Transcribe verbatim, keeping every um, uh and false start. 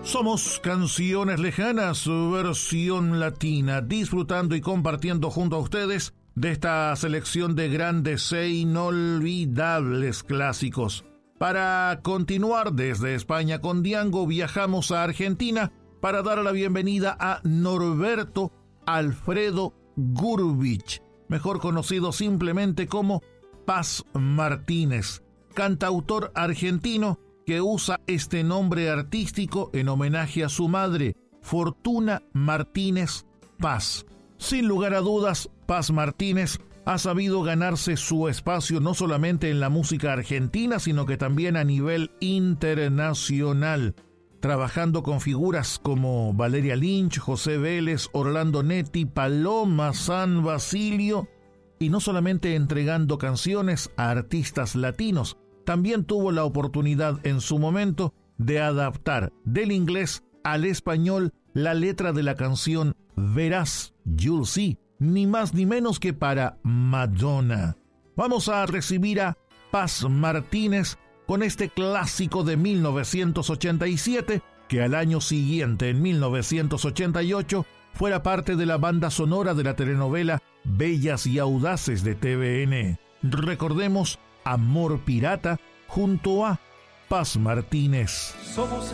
Somos Canciones Lejanas, versión latina, disfrutando y compartiendo junto a ustedes de esta selección de grandes e inolvidables clásicos. Para continuar desde España con Diango, viajamos a Argentina para dar la bienvenida a Norberto Alfredo Gurvich, mejor conocido simplemente como Paz Martínez, cantautor argentino que usa este nombre artístico en homenaje a su madre, Fortuna Martínez Paz. Sin lugar a dudas, Paz Martínez ha sabido ganarse su espacio no solamente en la música argentina, sino que también a nivel internacional, trabajando con figuras como Valeria Lynch, José Vélez, Orlando Netti, Paloma San Basilio, y no solamente entregando canciones a artistas latinos, también tuvo la oportunidad en su momento de adaptar del inglés al español la letra de la canción Verás, You'll See, ni más ni menos que para Madonna. Vamos a recibir a Paz Martínez con este clásico de mil novecientos ochenta y siete, que al año siguiente, en mil novecientos ochenta y ocho, fuera parte de la banda sonora de la telenovela Bellas y Audaces de T V N. Recordemos Amor Pirata junto a Paz Martínez. Somos